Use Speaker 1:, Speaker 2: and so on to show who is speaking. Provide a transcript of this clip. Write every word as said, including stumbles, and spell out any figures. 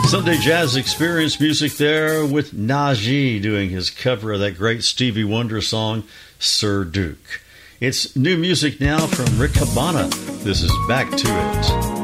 Speaker 1: Sunday Jazz Experience music there with Najee doing his cover of that great Stevie Wonder song, Sir Duke. It's new music now from Rick Cabana. This is Back to It.